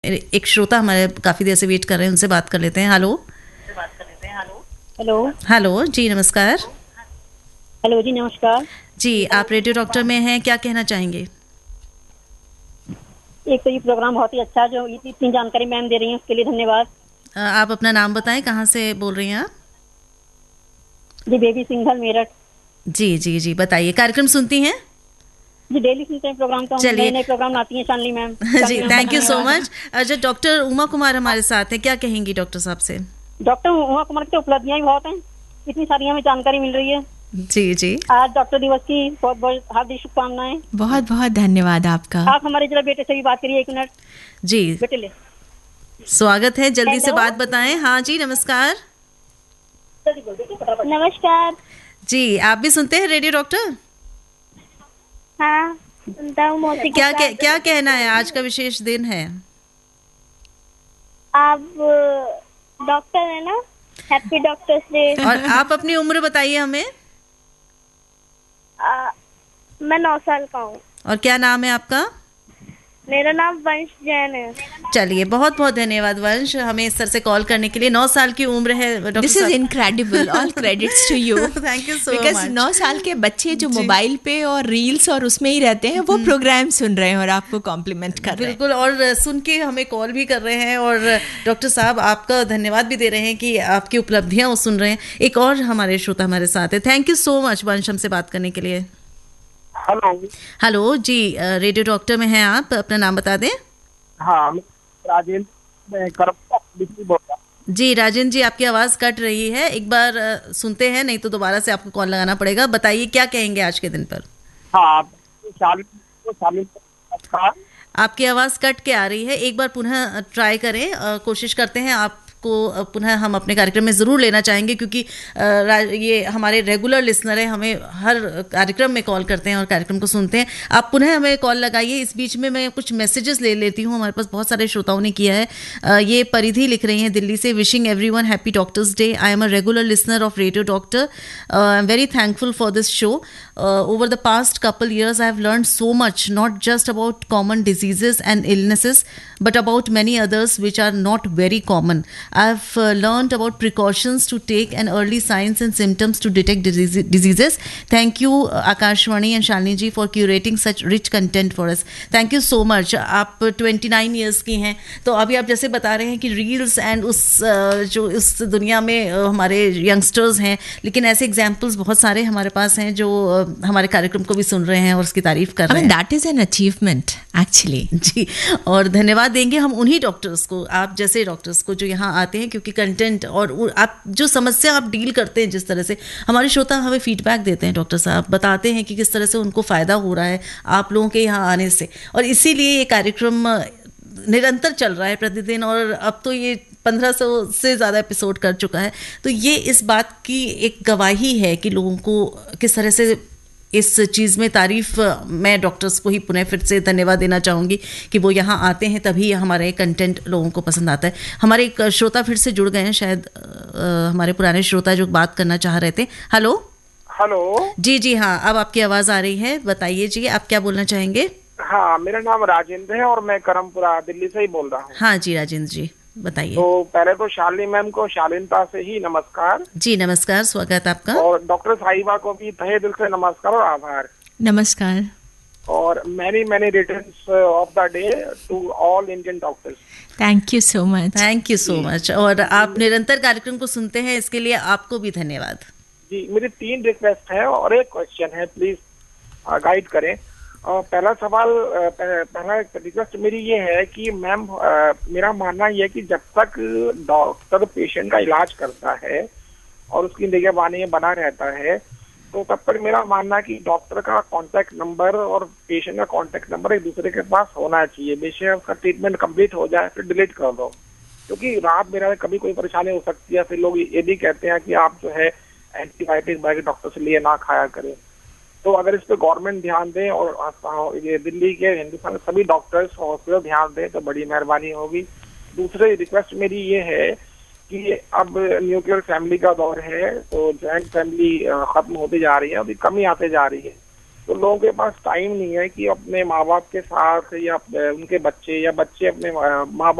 एक श्रोता हमारे काफी देर से वेट कर रहे हैं, उनसे बात कर लेते हैं। हेलो हेलो हेलो जी, नमस्कार। हेलो जी, नमस्कार जी, आप रेडियो डॉक्टर में हैं, क्या कहना चाहेंगे? एक तो ये प्रोग्राम बहुत ही अच्छा है, जो इतनी जानकारी मैम दे रही हैं उसके लिए धन्यवाद। आप अपना नाम बताएं, कहाँ से बोल रही हैं आप? जी, बेबी सिंघल, मेरठ। जी जी जी, बताइए, कार्यक्रम सुनती हैं? जी, डेली सुनते हैं प्रोग्राम, तो हम नए चलिए नए प्रोग्राम लाती हैं शालिनी मैम। जी, शालिनी मैम का थैंक यू सो धन्यवाद। मच। अच्छा, डॉक्टर उमा कुमार हमारे साथ हैं, क्या कहेंगी डॉक्टर साहब से? डॉक्टर उमा कुमार की तो उपलब्धियां भी बहुत हैं, इतनी सारी हमें जानकारी मिल रही है। जी जी, आज डॉक्टर दिवस की बहुत बहुत हार्दिक शुभकामनाएं। बहुत बहुत धन्यवाद आपका। आप हमारे जरा बेटे से भी बात करिए, 1 मिनट। जी बेटे ले। स्वागत है, जल्दी से हेलो। बात बताएं। हाँ जी, नमस्कार। नमस्कार। जी, आप भी सुनते हैं रेडियो डॉक्टर? हाँ, सुनता हूँ मौसी। क्या कहना है, आज का विशेष दिन है? आप डॉक्टर है ना? Happy doctors day. और आप अपनी उम्र बताइए हमें। मैं 9 साल का हूँ। और क्या नाम है आपका? मेरा नाम वंश जैन है। चलिए, बहुत बहुत धन्यवाद वंश, हमें इस तरह से कॉल करने के लिए। 9 साल की उम्र है doctor this is incredible, all credits to you. Thank you so because much. 9 साल के बच्चे जो मोबाइल पे और रील्स और उसमें ही रहते हैं, वो प्रोग्राम सुन रहे हैं और आपको कॉम्प्लीमेंट कर रहे हैं। बिल्कुल, और सुन के हमें कॉल भी कर रहे हैं, और डॉक्टर साहब आपका धन्यवाद भी दे रहे हैं कि आपकी उपलब्धियां वो सुन रहे हैं। एक और हमारे श्रोता हमारे साथ है। थैंक यू सो मच वंश, हमसे बात करने के लिए। हेलो। हेलो जी, रेडियो डॉक्टर में हैं आप, अपना नाम बता दें। हाँ, राजेंद्र, मैं करप्ट बोल रहा हूँ। जी राजेंद्र जी, आपकी आवाज़ कट रही है, एक बार सुनते हैं, नहीं तो दोबारा से आपको कॉल लगाना पड़ेगा। बताइए, क्या कहेंगे आज के दिन पर? हाँ, शालिनी नमस्कार। आपकी आवाज़ कट के आ रही है, एक बार पुनः ट्राई करें। कोशिश करते हैं आपको पुनः हम अपने कार्यक्रम में ज़रूर लेना चाहेंगे, क्योंकि ये हमारे रेगुलर लिसनर हैं, हमें हर कार्यक्रम में कॉल करते हैं और कार्यक्रम को सुनते हैं। आप पुनः हमें कॉल लगाइए। इस बीच में मैं कुछ मैसेजेस ले लेती हूँ, हमारे पास बहुत सारे श्रोताओं ने किया है। ये परिधि लिख रही हैं दिल्ली से। Wishing everyone happy doctors day. I am a regular listener of radio doctor. I am very thankful for this show. Over the past couple years, I have learned so much, not just about common diseases and illnesses, but about many others which are not very common. I have learned about precautions to take and early signs and symptoms to detect diseases. Thank you, Akashwani and Shalini ji, for curating such rich content for us. Thank you so much. आप 29 years की हैं, तो अभी आप जैसे बता रहे हैं कि रील्स एंड जो इस दुनिया में हमारे यंगस्टर्स हैं, लेकिन ऐसे एग्जाम्पल्स बहुत सारे हमारे पास हैं जो हमारे कार्यक्रम को भी सुन रहे हैं और उसकी तारीफ कर रहे हैं। That is an achievement actually. जी, और धन्यवाद देंगे हम उन्हीं डॉक्टर्स को, आप जैसे डॉक्टर्स को, जो यहाँ आते हैं, क्योंकि कंटेंट और आप जो समस्या आप डील करते हैं, जिस तरह से हमारे श्रोता हमें फीडबैक देते हैं, डॉक्टर साहब बताते हैं कि किस तरह से उनको फ़ायदा हो रहा है आप लोगों के यहाँ आने से, और इसीलिए ये कार्यक्रम निरंतर चल रहा है प्रतिदिन, और अब तो ये 1500 से ज़्यादा एपिसोड कर चुका है। तो ये इस बात की एक गवाही है कि लोगों को किस तरह से इस चीज़ में तारीफ, मैं डॉक्टर्स को ही पुनः फिर से धन्यवाद देना चाहूँगी कि वो यहाँ आते हैं, तभी हमारे कंटेंट लोगों को पसंद आता है। हमारे एक श्रोता फिर से जुड़ गए हैं, शायद हमारे पुराने श्रोता जो बात करना चाह रहे थे। Hello hello. जी जी, हाँ, अब आपकी आवाज़ आ रही है, बताइए जी, आप क्या बोलना चाहेंगे? हाँ, मेरा नाम राजेंद्र है और मैं करमपुरा दिल्ली से ही बोल रहा हूँ। हाँ जी राजेंद्र जी, बताइए। तो पहले तो शालिनी मैम को शालीनता से ही नमस्कार। जी नमस्कार, स्वागत आपका। और डॉक्टर साहिबा को भी तहे दिल से नमस्कार और आभार। नमस्कार। और many returns of the day to all Indian doctors. Thank you so much. Thank you so much. और आप निरंतर कार्यक्रम को सुनते हैं, इसके लिए आपको भी धन्यवाद। जी, मेरी 3 रिक्वेस्ट है और एक क्वेश्चन है, प्लीज गाइड करें। पहला सवाल, पहला रिक्वेस्ट मेरी ये है कि मैम, मेरा मानना ये है कि जब तक डॉक्टर पेशेंट का इलाज करता है और उसकी निगरानी में बना रहता है, तो तब तक मेरा मानना है कि डॉक्टर का कांटेक्ट नंबर और पेशेंट का कांटेक्ट नंबर एक दूसरे के पास होना चाहिए। बेशक उसका ट्रीटमेंट कंप्लीट हो जाए फिर डिलीट कर दो, क्योंकि रात में कभी कोई परेशानी हो सकती है। फिर लोग ये भी कहते हैं कि आप जो है एंटीबायोटिक डॉक्टर से लिए ना खाया करें। तो अगर इस पे गवर्नमेंट ध्यान दे और ये दिल्ली के, हिंदुस्तान के सभी डॉक्टर्स हॉस्पिटल ध्यान दें तो बड़ी मेहरबानी होगी। दूसरी रिक्वेस्ट मेरी ये है कि अब न्यूक्लियर फैमिली का दौर है, तो जॉइंट फैमिली खत्म होती जा रही है, अभी कमी आते जा रही है। तो लोगों के पास टाइम नहीं है कि अपने माँ बाप के साथ या उनके बच्चे या बच्चे अपने माँ बाप